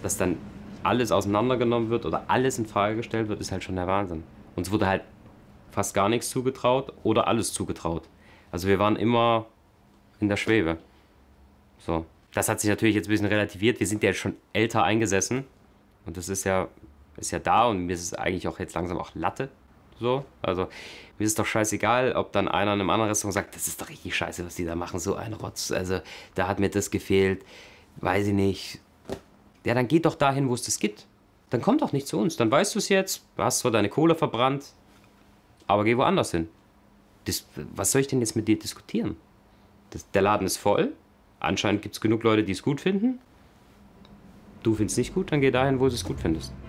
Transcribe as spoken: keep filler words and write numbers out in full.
dass dann alles auseinandergenommen wird oder alles in Frage gestellt wird, ist halt schon der Wahnsinn. Uns wurde halt fast gar nichts zugetraut oder alles zugetraut. Also wir waren immer in der Schwebe. So. Das hat sich natürlich jetzt ein bisschen relativiert. Wir sind ja schon älter eingesessen und das ist ja, ist ja da und mir ist es eigentlich auch jetzt langsam auch Latte. So. Also mir ist es doch scheißegal, ob dann einer in einem anderen Restaurant sagt, das ist doch richtig scheiße, was die da machen, so ein Rotz. Also da hat mir das gefehlt, weiß ich nicht. Ja, dann geht doch dahin, wo es das gibt. Dann komm doch nicht zu uns. Dann weißt du es jetzt, du hast zwar deine Kohle verbrannt, aber geh woanders hin. Das, was soll ich denn jetzt mit dir diskutieren? Das, der Laden ist voll. Anscheinend gibt es genug Leute, die es gut finden. Du findest es nicht gut, dann geh dahin, wo du es gut findest.